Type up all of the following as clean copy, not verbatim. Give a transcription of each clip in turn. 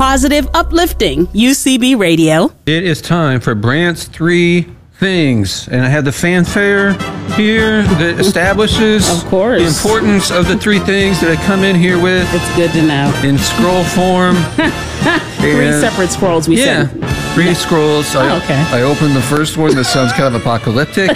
positive, uplifting UCB Radio. It is time for Brant's 3 Things. And I have the fanfare here that establishes Of course. the importance of the 3 things that I come in here with It's good to know. in scroll form. 3 separate scrolls we said. 3 scrolls. okay. I opened the first one. This sounds kind of apocalyptic.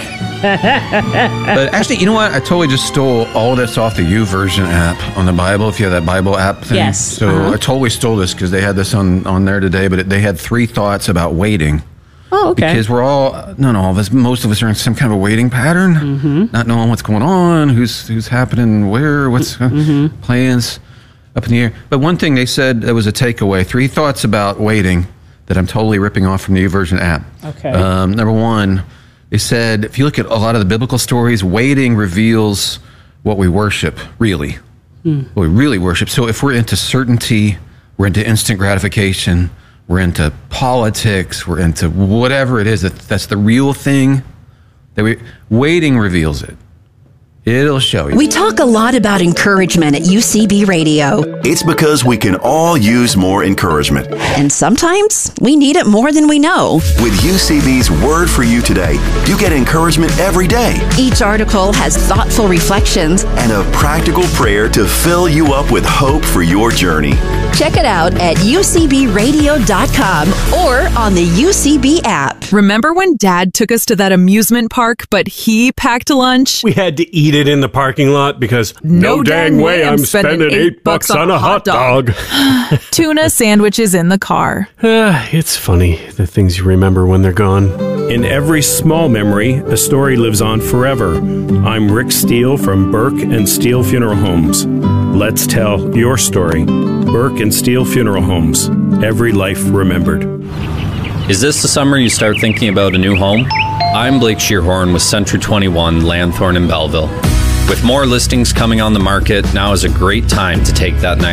But actually, you know what? I totally just stole all this off the YouVersion app on the Bible, if you have that Bible app thing. Yes. So I totally stole this because they had this on there today, but they had 3 thoughts about waiting. Oh, okay. Because we're all, not all of us, most of us are in some kind of a waiting pattern, not knowing what's going on, who's happening, where, what's plans up in the air. But one thing they said that was a takeaway, 3 thoughts about waiting that I'm totally ripping off from the YouVersion app. Okay. Number 1, they said, if you look at a lot of the biblical stories, waiting reveals what we worship, really. What we really worship. So if we're into certainty, we're into instant gratification, we're into politics, we're into whatever it is, that's the real thing, waiting reveals it. It'll show you. We talk a lot about encouragement at UCB Radio. It's because we can all use more encouragement. And sometimes we need it more than we know. With UCB's Word for You Today, you get encouragement every day Each article has thoughtful reflections. and a practical prayer to fill you up with hope for your journey. Check it out at ucbradio.com or on the UCB app. Remember when Dad took us to that amusement park, but he packed a lunch? We had to eat it in the parking lot because no dang way I'm spending $8 on a hot dog. Tuna sandwiches in the car. It's funny, the things you remember when they're gone. In every small memory, a story lives on forever. I'm Rick Steele from Burke and Steele Funeral Homes. Let's tell your story. Burke and Steele Funeral Homes. Every life remembered. Is this the summer you start thinking about a new home? I'm Blake Shearhorn with Century 21 Lanthorne in Belleville. With more listings coming on the market, now is a great time to take that next